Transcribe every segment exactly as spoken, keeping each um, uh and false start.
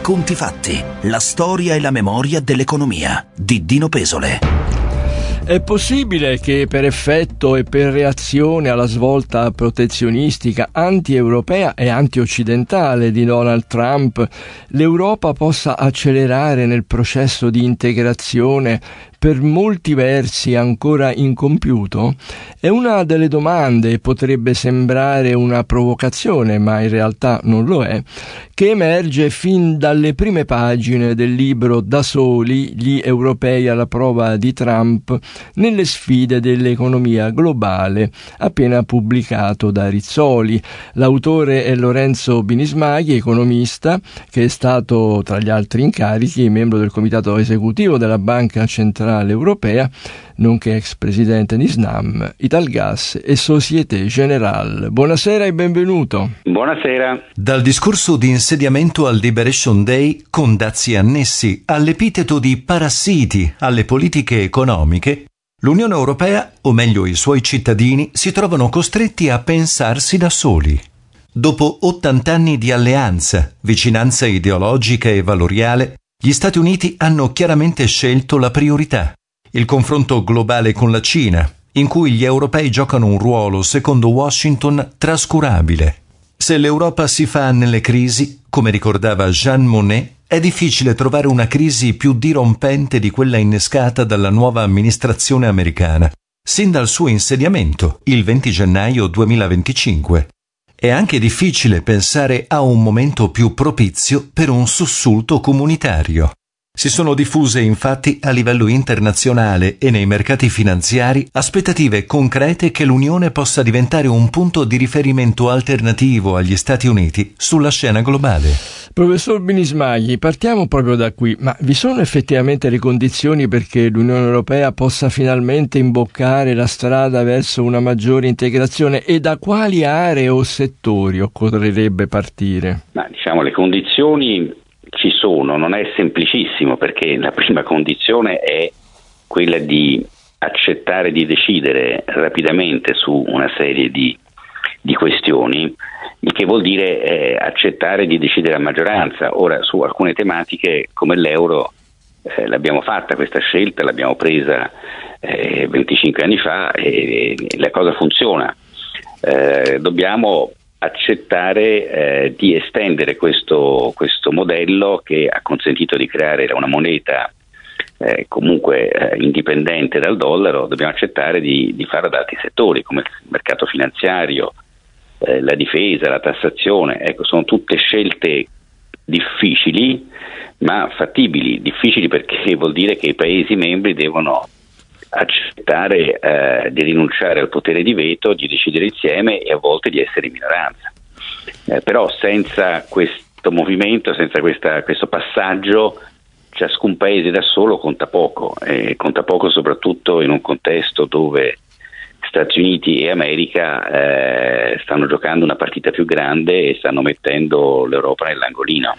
Conti fatti, la storia e la memoria dell'economia di Dino Pesole. È possibile che per effetto e per reazione alla svolta protezionistica anti-europea e anti-occidentale di Donald Trump, l'Europa possa accelerare nel processo di integrazione per molti versi ancora incompiuto? È una delle domande, potrebbe sembrare una provocazione, ma in realtà non lo è, che emerge fin dalle prime pagine del libro Da soli, gli europei alla prova di Trump nelle sfide dell'economia globale, appena pubblicato da Rizzoli. L'autore è Lorenzo Binismaghi, economista, che è stato, tra gli altri incarichi, membro del comitato esecutivo della Banca Centrale Europea, nonché ex presidente di Snam, Italgas e Société Générale. Buonasera e benvenuto. Buonasera. Dal discorso di insediamento al Liberation Day, con dazi annessi, all'epiteto di parassiti alle politiche economiche, l'Unione Europea, o meglio i suoi cittadini, si trovano costretti a pensarsi da soli. Dopo ottanta anni di alleanza, vicinanza ideologica e valoriale, gli Stati Uniti hanno chiaramente scelto la priorità, il confronto globale con la Cina, in cui gli europei giocano un ruolo, secondo Washington, trascurabile. Se l'Europa si fa nelle crisi, come ricordava Jean Monnet, è difficile trovare una crisi più dirompente di quella innescata dalla nuova amministrazione americana, sin dal suo insediamento, il venti gennaio duemilaventicinque. È anche difficile pensare a un momento più propizio per un sussulto comunitario. Si sono diffuse infatti a livello internazionale e nei mercati finanziari aspettative concrete che l'Unione possa diventare un punto di riferimento alternativo agli Stati Uniti sulla scena globale. Professor Binismaghi, partiamo proprio da qui, ma vi sono effettivamente le condizioni perché l'Unione Europea possa finalmente imboccare la strada verso una maggiore integrazione, e da quali aree o settori occorrerebbe partire? Ma diciamo le condizioni ci sono, non è semplicissimo, perché la prima condizione è quella di accettare di decidere rapidamente su una serie di, di questioni, il che vuol dire eh, accettare di decidere a maggioranza. Ora, su alcune tematiche come l'euro eh, l'abbiamo fatta questa scelta, l'abbiamo presa eh, venticinque anni fa e, e la cosa funziona. Eh, dobbiamo accettare eh, di estendere questo, questo modello che ha consentito di creare una moneta eh, comunque eh, indipendente dal dollaro. Dobbiamo accettare di, di farlo ad altri settori come il mercato finanziario, eh, la difesa, la tassazione. Ecco, sono tutte scelte difficili ma fattibili. Difficili perché vuol dire che i Paesi membri devono accettare eh, di rinunciare al potere di veto, di decidere insieme e a volte di essere in minoranza. Eh, però senza questo movimento, senza questa, questo passaggio, ciascun paese da solo conta poco, e conta poco soprattutto in un contesto dove Stati Uniti e America eh, stanno giocando una partita più grande e stanno mettendo l'Europa nell'angolino.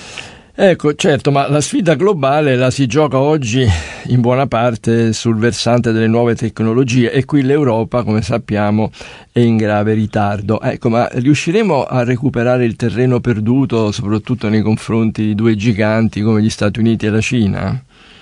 Ecco, certo, ma la sfida globale la si gioca oggi in buona parte sul versante delle nuove tecnologie, e qui l'Europa, come sappiamo, è in grave ritardo. Ecco, ma riusciremo a recuperare il terreno perduto, soprattutto nei confronti di due giganti come gli Stati Uniti e la Cina?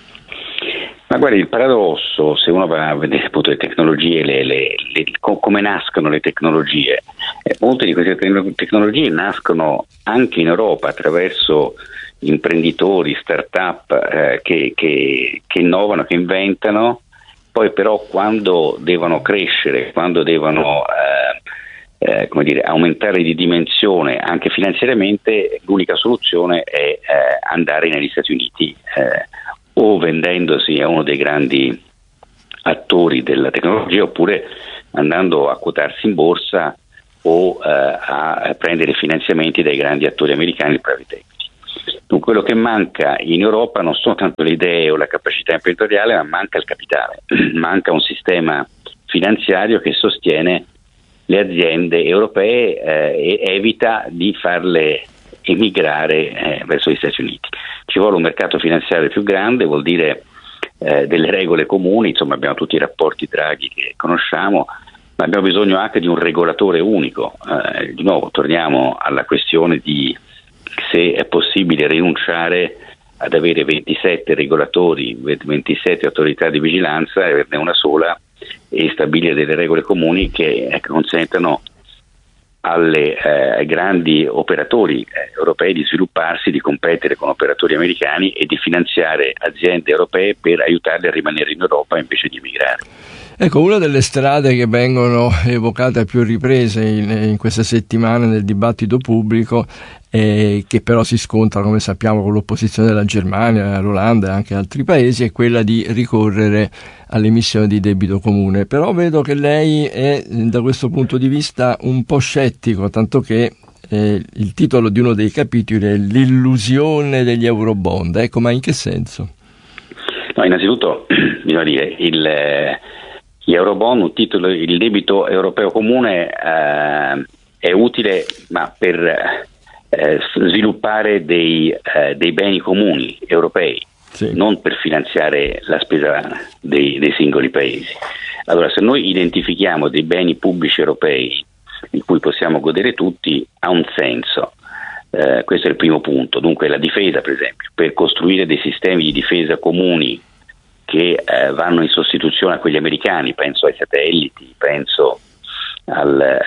Ma guardi, il paradosso, se uno va a vedere appunto le tecnologie, le, le, le, come nascono le tecnologie, eh, molte di queste tecnologie nascono anche in Europa attraverso imprenditori, start-up eh, che, che, che innovano, che inventano, poi però quando devono crescere, quando devono eh, eh, come dire, aumentare di dimensione anche finanziariamente, l'unica soluzione è eh, andare negli Stati Uniti eh, o vendendosi a uno dei grandi attori della tecnologia, oppure andando a quotarsi in borsa o eh, a prendere finanziamenti dai grandi attori americani di private equity. Dunque, quello che manca in Europa non sono tanto le idee o la capacità imprenditoriale, ma manca il capitale, manca un sistema finanziario che sostiene le aziende europee eh, e evita di farle emigrare eh, verso gli Stati Uniti. Ci vuole un mercato finanziario più grande, vuol dire eh, delle regole comuni, insomma abbiamo tutti i rapporti Draghi che conosciamo, ma abbiamo bisogno anche di un regolatore unico. Eh, di nuovo torniamo alla questione di se è possibile rinunciare ad avere ventisette regolatori, ventisette autorità di vigilanza e averne una sola e stabilire delle regole comuni che eh, consentano alle, eh, ai grandi operatori eh, europei di svilupparsi, di competere con operatori americani e di finanziare aziende europee per aiutarli a rimanere in Europa invece di emigrare. Ecco, una delle strade che vengono evocate a più riprese in, in queste settimane nel dibattito pubblico, eh, che però si scontra, come sappiamo, con l'opposizione della Germania, l'Olanda e anche altri paesi, è quella di ricorrere all'emissione di debito comune. Però vedo che lei è, da questo punto di vista, un po' scettico, tanto che eh, il titolo di uno dei capitoli è l'illusione degli eurobond. Ecco, ma in che senso? No, innanzitutto, bisogna dire, il... Gli eurobond, un titolo, il debito europeo comune eh, è utile ma per eh, sviluppare dei, eh, dei beni comuni europei, sì, non per finanziare la spesa dei, dei singoli paesi. Allora, se noi identifichiamo dei beni pubblici europei di cui possiamo godere tutti, ha un senso. Eh, questo è il primo punto. Dunque la difesa, per esempio, per costruire dei sistemi di difesa comuni che eh, vanno in sostituzione a quelli americani, penso ai satelliti, penso al,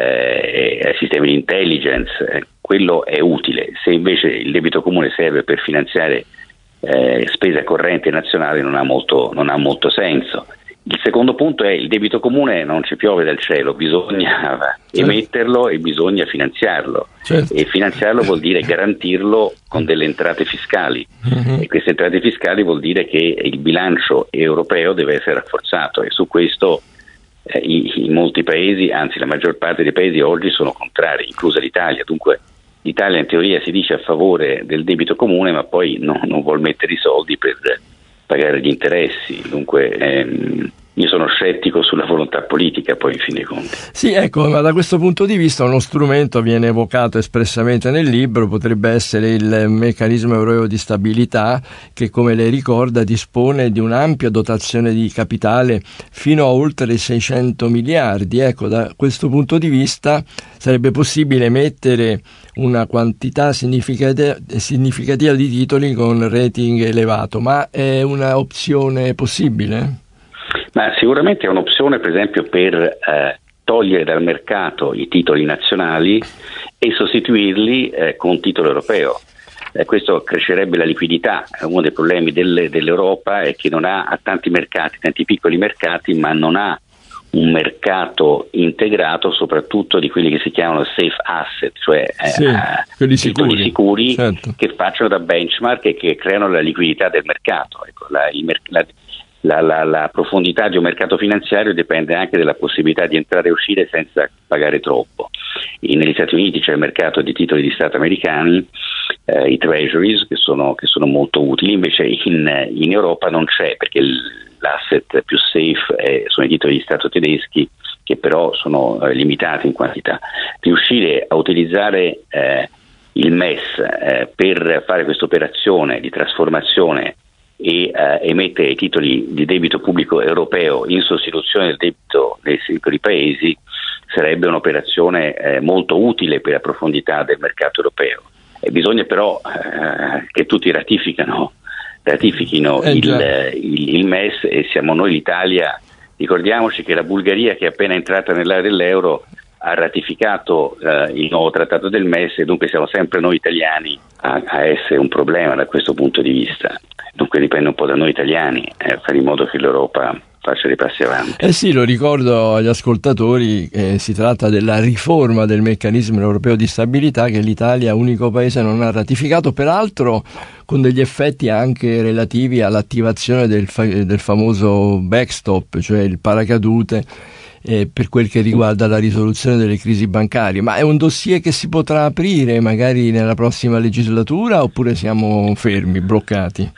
eh, ai sistemi di intelligence, eh, quello è utile. Se invece il debito comune serve per finanziare eh, spesa corrente nazionale non ha molto, non ha molto senso. Il secondo punto è il debito comune non ci piove dal cielo, bisogna certo. emetterlo e bisogna finanziarlo, certo. e finanziarlo vuol dire garantirlo con delle entrate fiscali, uh-huh. e queste entrate fiscali vuol dire che il bilancio europeo deve essere rafforzato, e su questo eh, i, in molti paesi, anzi la maggior parte dei paesi oggi sono contrari, inclusa l'Italia. Dunque l'Italia in teoria si dice a favore del debito comune, ma poi no, non vuol mettere i soldi per pagare gli interessi. Dunque ehm, io sono scettico sulla volontà politica, poi in fin dei conti. Sì, ecco, ma da questo punto di vista uno strumento viene evocato espressamente nel libro, potrebbe essere il meccanismo europeo di stabilità, che, come lei ricorda, dispone di un'ampia dotazione di capitale fino a oltre seicento miliardi. Ecco, da questo punto di vista sarebbe possibile mettere una quantità significativa, significativa di titoli con rating elevato, ma è una opzione possibile? Ma sicuramente è un'opzione, per esempio, per eh, togliere dal mercato i titoli nazionali e sostituirli eh, con un titolo europeo. Eh, questo crescerebbe la liquidità. Uno dei problemi delle, dell'Europa è che non ha, ha tanti mercati, tanti piccoli mercati, ma non ha un mercato integrato, soprattutto di quelli che si chiamano safe asset, cioè sì, eh, quelli titoli sicuri, sicuri, certo. che facciano da benchmark e che creano la liquidità del mercato. Ecco, la, il mer- la, La, la, la profondità di un mercato finanziario dipende anche dalla possibilità di entrare e uscire senza pagare troppo. E negli Stati Uniti c'è il mercato di titoli di Stato americani, eh, i treasuries, che sono, che sono molto utili, invece in, in Europa non c'è, perché l'asset più safe è, sono i titoli di Stato tedeschi, che però sono eh, limitati in quantità. Riuscire a utilizzare eh, il M E S eh, per fare questa operazione di trasformazione e eh, emettere i titoli di debito pubblico europeo in sostituzione del debito dei singoli paesi sarebbe un'operazione eh, molto utile per la profondità del mercato europeo. E bisogna però eh, che tutti ratificano, ratifichino eh, il, il, il M E S, e siamo noi l'Italia. Ricordiamoci che la Bulgaria, che è appena entrata nell'area dell'euro, ha ratificato eh, il nuovo trattato del M E S, e dunque siamo sempre noi italiani a, a essere un problema da questo punto di vista. Dunque dipende un po' da noi italiani eh, fare in modo che l'Europa faccia dei passi avanti. Eh sì, lo ricordo agli ascoltatori, eh, si tratta della riforma del meccanismo europeo di stabilità che l'Italia, unico paese, non ha ratificato, peraltro con degli effetti anche relativi all'attivazione del, fa- del famoso backstop, cioè il paracadute, eh, per quel che riguarda la risoluzione delle crisi bancarie. Ma è un dossier che si potrà aprire magari nella prossima legislatura, oppure siamo fermi, bloccati?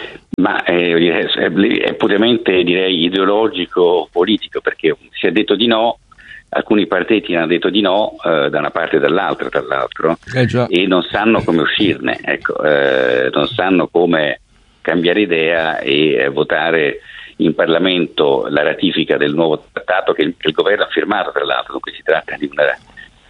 Ma eh, è puramente, direi, ideologico politico, perché si è detto di no, alcuni partiti hanno detto di no eh, da una parte e dall'altra, tra l'altro, eh già. e non sanno come uscirne, ecco, eh, non sanno come cambiare idea e eh, votare in Parlamento la ratifica del nuovo trattato che il, che il governo ha firmato, tra l'altro. Dunque si tratta di una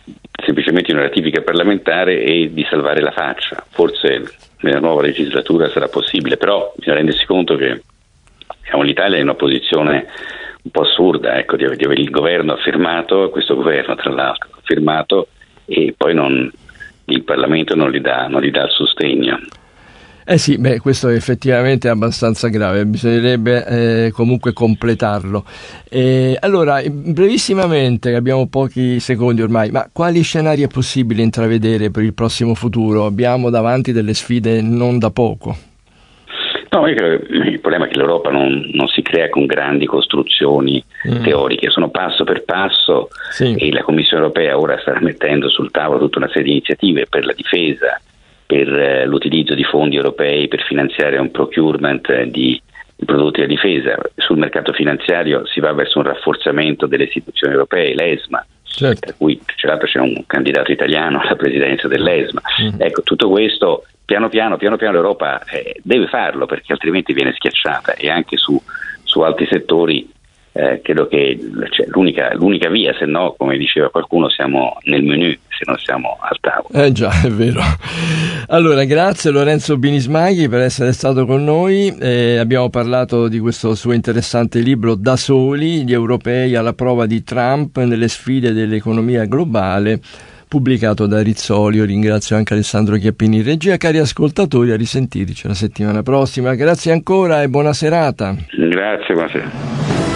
semplicemente una ratifica parlamentare e di salvare la faccia. Forse nella nuova legislatura sarà possibile, però bisogna rendersi conto che diciamo, l'Italia è in una posizione un po' assurda, ecco, di avere il governo ha firmato, questo governo tra l'altro ha firmato e poi non, il Parlamento non gli dà, non gli dà il sostegno. Eh sì, beh, questo effettivamente è abbastanza grave, bisognerebbe eh, comunque completarlo. Eh, allora, brevissimamente, abbiamo pochi secondi ormai, ma quali scenari è possibile intravedere per il prossimo futuro? Abbiamo davanti delle sfide non da poco. No, io credo che il problema è che l'Europa non, non si crea con grandi costruzioni mm. teoriche, sono passo per passo sì. E la Commissione europea ora sta mettendo sul tavolo tutta una serie di iniziative per la difesa, per eh, l'utilizzo di fondi europei per finanziare un procurement eh, di, di prodotti da difesa. Sul mercato finanziario si va verso un rafforzamento delle istituzioni europee, l'ESMA, certo. Per cui tra l'altro c'è un candidato italiano alla presidenza dell'ESMA. Mm. Ecco, tutto questo piano piano, piano piano l'Europa eh, deve farlo perché altrimenti viene schiacciata e anche su, su altri settori eh, credo che cioè, l'unica, l'unica via, se no, come diceva qualcuno, siamo nel menù se non siamo al tavolo. Eh già, è vero. Allora, grazie Lorenzo Binismaghi per essere stato con noi. Eh, abbiamo parlato di questo suo interessante libro Da soli, gli europei alla prova di Trump nelle sfide dell'economia globale, pubblicato da Rizzoli. Io ringrazio anche Alessandro Chiappini in regia. Cari ascoltatori, a risentirci la settimana prossima. Grazie ancora e buona serata. Grazie, buona serata.